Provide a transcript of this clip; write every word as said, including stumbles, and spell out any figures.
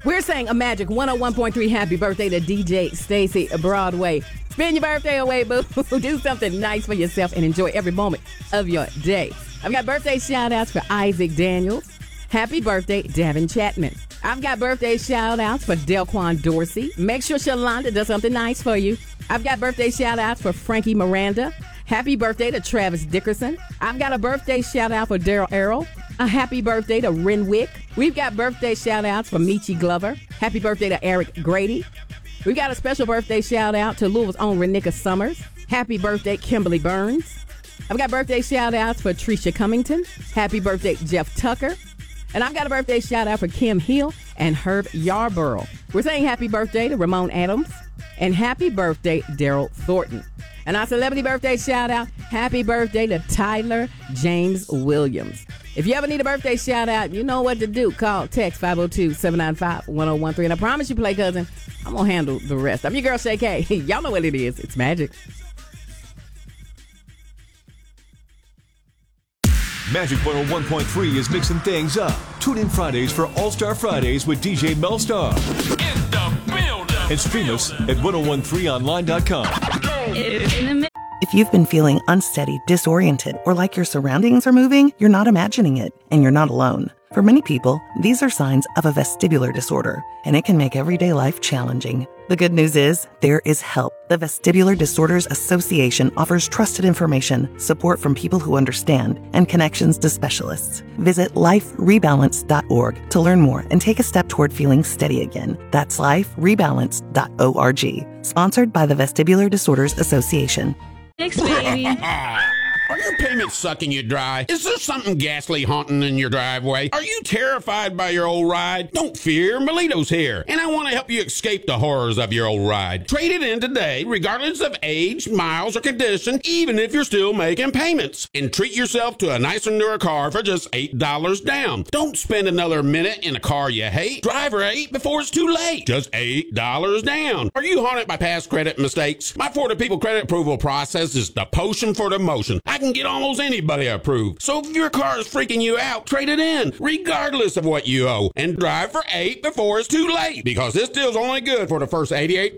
We're saying a magic one oh one point three happy birthday to D J Stacy Broadway. Spend your birthday away, boo. Do something nice for yourself and enjoy every moment of your day. I've got birthday shout-outs for Isaac Daniels. Happy birthday, Davin Chapman. I've got birthday shout-outs for Delquan Dorsey. Make sure Shalonda does something nice for you. I've got birthday shout-outs for Frankie Miranda. Happy birthday to Travis Dickerson. I've got a birthday shout-out for Daryl Errol. A happy birthday to Renwick. We've got birthday shout-outs for Michi Glover. Happy birthday to Eric Grady. We've got a special birthday shout-out to Louisville's own Renika Summers. Happy birthday, Kimberly Burns. I've got birthday shout-outs for Tricia Cummington. Happy birthday, Jeff Tucker. And I've got a birthday shout-out for Kim Hill and Herb Yarborough. We're saying happy birthday to Ramon Adams. And happy birthday, Daryl Thornton. And our celebrity birthday shout-out, happy birthday to Tyler James Williams. If you ever need a birthday shout-out, you know what to do. Call, text five oh two, seven nine five, one oh one three. And I promise you, Play Cousin, I'm going to handle the rest. I'm your girl, Shay K. Y'all know what it is. It's magic. Magic one oh one point three is mixing things up. Tune in Fridays for All-Star Fridays with D J Melstar. In the building. And stream us at ten thirteen online dot com. If you've been feeling unsteady, disoriented, or like your surroundings are moving, you're not imagining it, and you're not alone. For many people, these are signs of a vestibular disorder, and it can make everyday life challenging. The good news is, there is help. The Vestibular Disorders Association offers trusted information, support from people who understand, and connections to specialists. Visit life rebalance dot org to learn more and take a step toward feeling steady again. That's life rebalance dot org. Sponsored by the Vestibular Disorders Association. Thanks, baby. Are your payments sucking you dry? Is there something ghastly haunting in your driveway? Are you terrified by your old ride? Don't fear, Melito's here, and I want to help you escape the horrors of your old ride. Trade it in today, regardless of age, miles, or condition, even if you're still making payments. And treat yourself to a nicer, newer car for just eight dollars down. Don't spend another minute in a car you hate. Drive right before it's too late. Just eight dollars down. Are you haunted by past credit mistakes? My Florida People Credit Approval process is the potion for the motion. I can get almost anybody approved. So if your car is freaking you out, trade it in, regardless of what you owe, and drive for eight before it's too late, because this deal's only good for the first eighty-eight